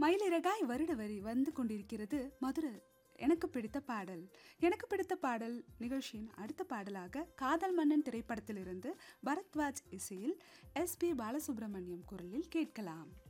மயிலிறகாய் வருட வரி வந்து கொண்டிருக்கிறது மதுரை எனக்கு பிடித்த பாடல். எனக்கு பிடித்த பாடல் நிகழ்ச்சியின் அடுத்த பாடலாக காதல் மன்னன் திரைப்படத்திலிருந்து பரத்வாஜ் இசையில் SP பாலசுப்ரமணியம் குரலில் கேட்கலாம்.